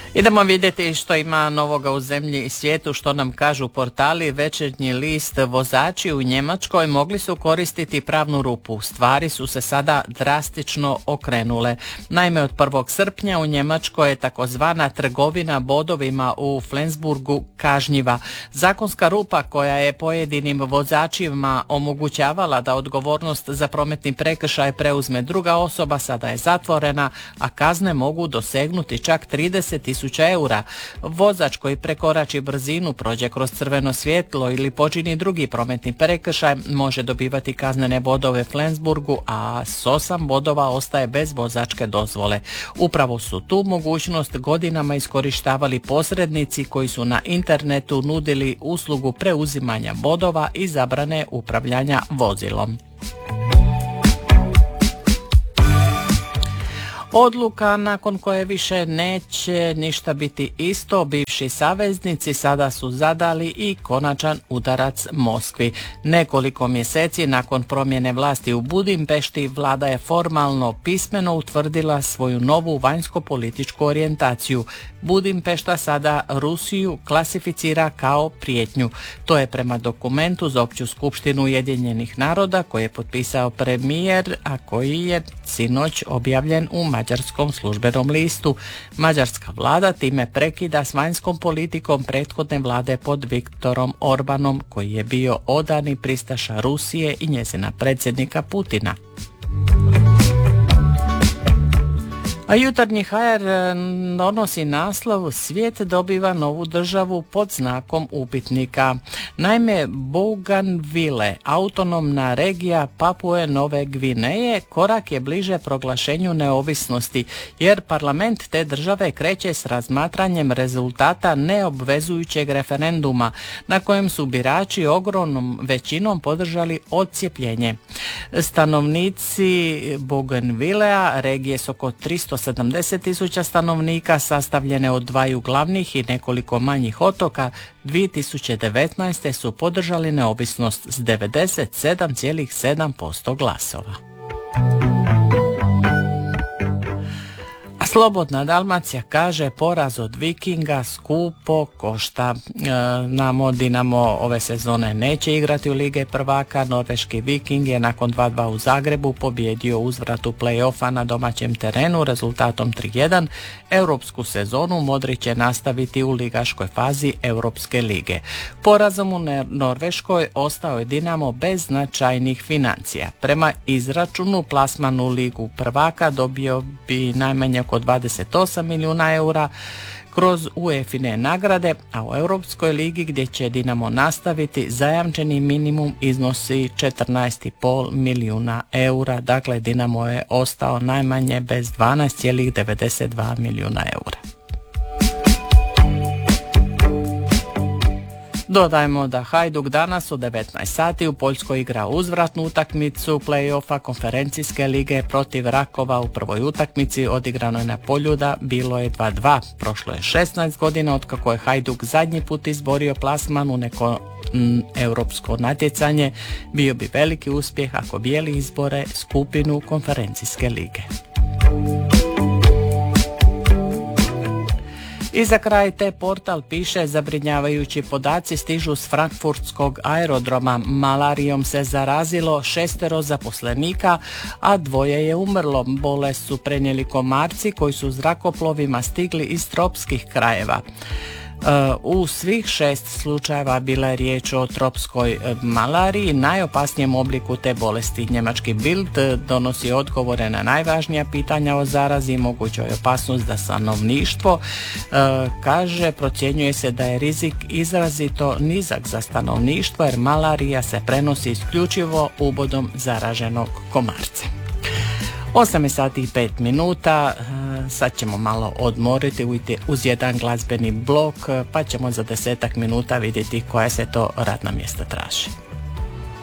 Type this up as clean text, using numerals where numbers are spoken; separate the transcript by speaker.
Speaker 1: Idemo vidjeti što ima novoga u zemlji i svijetu, što nam kažu portali. Večernji list: vozači u Njemačkoj mogli su koristiti pravnu rupu. Stvari su se sada drastično okrenule. Naime, od 1. srpnja u Njemačkoj je takozvana trgovina bodovima u Flensburgu kažnjiva. Zakonska rupa koja je pojedinim vozačima omogućavala da odgovornost za prometni prekršaj preuzme druga osoba sada je zatvorena, a kazne mogu dosegnuti čak 30.000 eura. Vozač koji prekorači brzinu, prođe kroz crveno svjetlo ili počini drugi prometni prekršaj može dobivati kaznene bodove Flensburgu, a s 8 bodova ostaje bez vozačke dozvole. Upravo su tu mogućnost godinama iskorištavali posrednici koji su na internetu nudili uslugu preuzimanja bodova i zabrane upravljanja vozilom. Odluka nakon koje više neće ništa biti isto, bivši saveznici sada su zadali i konačan udarac Moskvi. Nekoliko mjeseci nakon promjene vlasti u Budimpešti, vlada je formalno pismeno utvrdila svoju novu vanjsko-političku orijentaciju. Budimpešta sada Rusiju klasificira kao prijetnju. To je prema dokumentu za opću skupštinu Ujedinjenih naroda koji je potpisao premijer, a koji je sinoć objavljen u mađarskom službenom listu. Mađarska vlada time prekida s vanjskom politikom prethodne vlade pod Viktorom Orbanom, koji je bio odani pristaša Rusije i njezina predsjednika Putina. A jutarnji HR donosi naslov: svijet dobiva novu državu pod znakom upitnika. Naime, Bougainville, autonomna regija Papue Nove Gvineje, korak je bliže proglašenju neovisnosti, jer parlament te države kreće s razmatranjem rezultata neobvezujućeg referenduma, na kojem su birači ogromnom većinom podržali odcijepljenje. Stanovnici Bougainvillea, regije s oko 370.000 stanovnika, sastavljene od dvaju glavnih i nekoliko manjih otoka, 2019. su podržali neovisnost s 97,7% glasova. Slobodna Dalmacija kaže: poraz od Vikinga skupo košta. Dinamo ove sezone neće igrati u Lige prvaka. Norveški Viking je nakon 2:2 u Zagrebu pobijedio uzvratu play-offa na domaćem terenu rezultatom 3:1. Europsku sezonu Modri će nastaviti u ligaškoj fazi Europske lige. Porazom u Norveškoj ostao je Dinamo bez značajnih financija. Prema izračunu, plasman u Ligu prvaka dobio bi najmanje oko 28 milijuna eura kroz UEFA-ine nagrade, a u Europskoj ligi gdje će Dinamo nastaviti, zajamčeni minimum iznosi 14,5 milijuna eura. Dakle, Dinamo je ostao najmanje bez 12,92 milijuna eura. Dodajmo da Hajduk danas u 19 sati u Poljskoj igra uzvratnu utakmicu play-offa konferencijske lige protiv Rakova. U prvoj utakmici odigranoj na Poljuda bilo je 2:2. Prošlo je 16 godina otkako je Hajduk zadnji put izborio plasman u neko europsko natjecanje. Bio bi veliki uspjeh ako bijeli izbore skupinu konferencijske lige. I za kraj te portal piše: zabrinjavajući podaci stižu s frankfurtskog aerodroma. Malarijom se zarazilo 6 zaposlenika, a 2 je umrlo. Bolest su prenijeli komarci koji su zrakoplovima stigli iz tropskih krajeva. U svih 6 slučajeva bila je riječ o tropskoj malariji, najopasnijem obliku te bolesti. Njemački Bild donosi odgovore na najvažnija pitanja o zarazi i mogućoj opasnost za stanovništvo. Kaže, procjenjuje se da je rizik izrazito nizak za stanovništvo jer malarija se prenosi isključivo ubodom zaraženog komarca. 8:05, sad ćemo malo odmoriti uz jedan glazbeni blok, pa ćemo za 10 minuta vidjeti koja se to radna mjesta traži.